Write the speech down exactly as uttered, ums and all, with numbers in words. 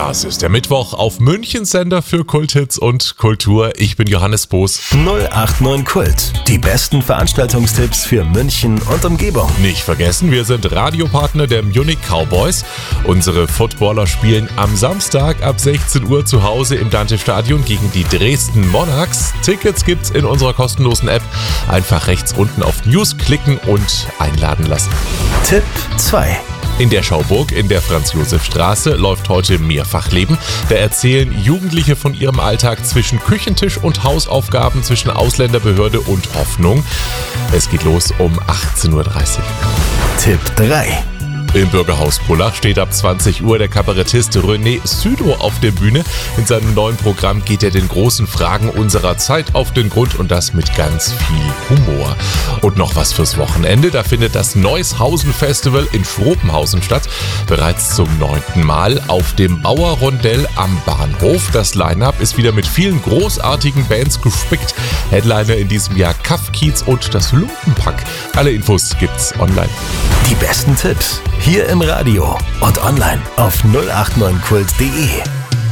Das ist der Mittwoch auf Münchens Sender für Kulthits und Kultur. Ich bin Johannes Boos. null acht neun Kult. Die besten Veranstaltungstipps für München und Umgebung. Nicht vergessen, wir sind Radiopartner der Munich Cowboys. Unsere Footballer spielen am Samstag ab sechzehn Uhr zu Hause im Dante-Stadion gegen die Dresden Monarchs. Tickets gibt's in unserer kostenlosen App. Einfach rechts unten auf News klicken und einladen lassen. Tipp zwei. In der Schauburg in der Franz-Josef-Straße läuft heute Mehrfachleben. Da erzählen Jugendliche von ihrem Alltag zwischen Küchentisch und Hausaufgaben, zwischen Ausländerbehörde und Hoffnung. Es geht los um achtzehn Uhr dreißig. Tipp drei. Im Bürgerhaus Pullach steht ab zwanzig Uhr der Kabarettist René Südow auf der Bühne. In seinem neuen Programm geht er den großen Fragen unserer Zeit auf den Grund und das mit ganz viel Humor. Und noch was fürs Wochenende, da findet das Neushausen Festival in Schropenhausen statt. Bereits zum neunten Mal auf dem Bauer-Rondell am Bahnhof. Das Line-Up ist wieder mit vielen großartigen Bands gespickt. Headliner in diesem Jahr Kaff Kiez und das Lumpenpack. Alle Infos gibt's online. Die besten Tipps hier im Radio und online auf null acht neun kult punkt de.